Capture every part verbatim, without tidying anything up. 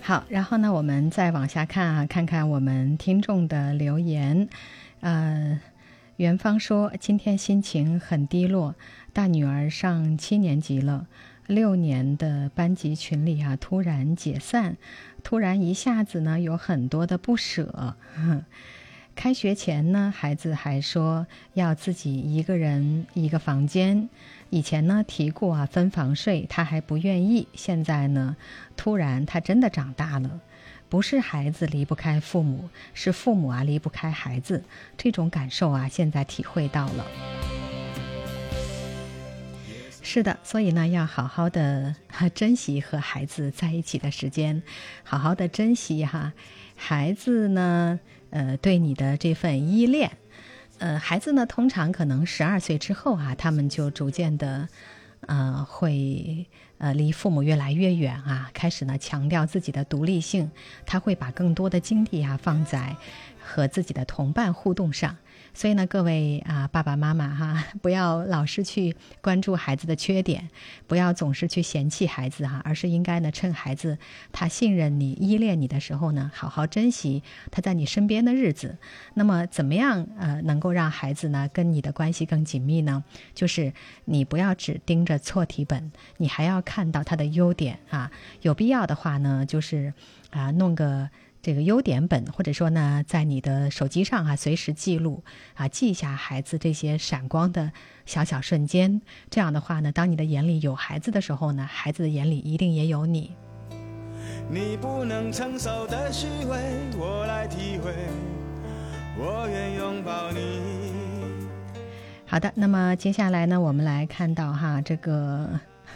好，然后呢我们再往下看啊，看看我们听众的留言。呃，元芳说今天心情很低落，大女儿上七年级了，六年的班级群里啊突然解散，突然一下子呢有很多的不舍。开学前呢孩子还说要自己一个人一个房间，以前呢提过啊分房睡，他还不愿意，现在呢突然他真的长大了，不是孩子离不开父母，是父母啊离不开孩子，这种感受啊现在体会到了。是的，所以呢要好好的珍惜和孩子在一起的时间，好好的珍惜哈孩子呢呃对你的这份依恋。呃孩子呢通常可能十二岁之后啊，他们就逐渐的呃会呃离父母越来越远啊，开始呢强调自己的独立性，他会把更多的精力啊放在和自己的同伴互动上。所以呢各位啊爸爸妈妈哈，不要老是去关注孩子的缺点，不要总是去嫌弃孩子哈，而是应该呢趁孩子他信任你依恋你的时候呢，好好珍惜他在你身边的日子。那么怎么样呃能够让孩子呢跟你的关系更紧密呢？就是你不要只盯着错题本，你还要看到他的优点啊。有必要的话呢就是啊弄个这个优点本，或者说呢在你的手机上啊随时记录啊，记一下孩子这些闪光的小小瞬间。这样的话呢，当你的眼里有孩子的时候呢，孩子的眼里一定也有你。 你不能承受的虚伪我来体会，我愿拥抱你。 好的，那么接下来呢我们来看到哈这个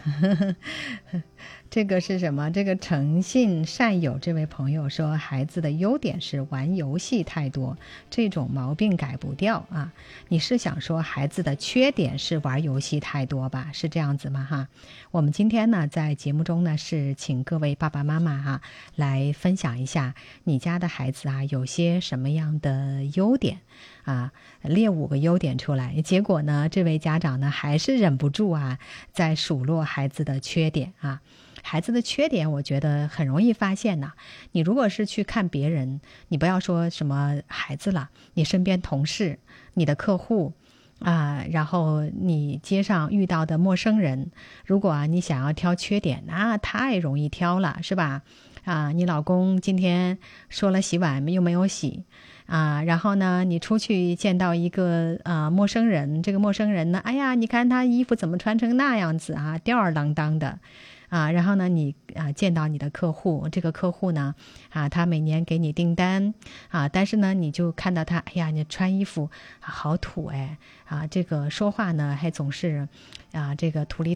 这个是什么？这个诚信善友这位朋友说，孩子的优点是玩游戏太多，这种毛病改不掉啊。你是想说孩子的缺点是玩游戏太多吧？是这样子吗哈？我们今天呢在节目中呢是请各位爸爸妈妈哈来分享一下你家的孩子啊有些什么样的优点啊，列五个优点出来。结果呢这位家长呢还是忍不住啊在数落孩子的缺点啊。孩子的缺点我觉得很容易发现呐、啊，你如果是去看别人，你不要说什么孩子了，你身边同事、你的客户啊，然后你街上遇到的陌生人，如果啊你想要挑缺点，那太容易挑了，是吧？啊，你老公今天说了洗碗又没有洗啊，然后呢你出去见到一个啊陌生人，这个陌生人呢，哎呀你看他衣服怎么穿成那样子啊，吊儿郎当的啊，然后呢你啊见到你的客户，这个客户呢啊他每年给你订单啊，但是呢你就看到他，哎呀你穿衣服、啊、好土哎啊，这个说话呢还总是啊这个土里